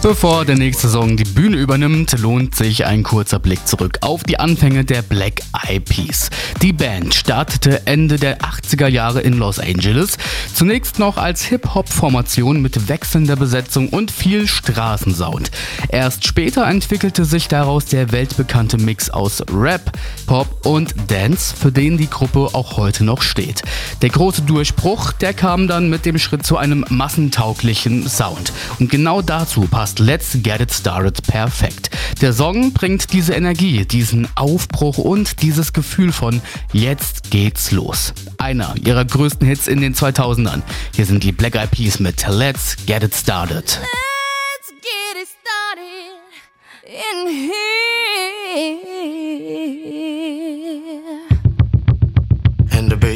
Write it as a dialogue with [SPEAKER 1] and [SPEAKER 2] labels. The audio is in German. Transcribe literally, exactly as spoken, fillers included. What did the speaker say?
[SPEAKER 1] Bevor der nächste Song die Bühne übernimmt, lohnt sich ein kurzer Blick zurück auf die Anfänge der Black Eyed Peas. Die Band startete Ende der achtziger Jahre in Los Angeles, zunächst noch als Hip-Hop-Formation mit wechselnder Besetzung und viel Straßensound. Erst später entwickelte sich daraus der weltbekannte Mix aus Rap, Pop und Dance, für den die Gruppe auch heute noch steht. Der große Durchbruch, der kam dann mit dem Schritt zu einem massentauglichen Sound. Und genau dazu passt Let's Get It Started perfekt. Der Song bringt diese Energie, diesen Aufbruch und dieses Gefühl von jetzt geht's los. Einer ihrer größten Hits in den zweitausendern. Hier sind die Black Eyed Peas mit Let's Get It Started.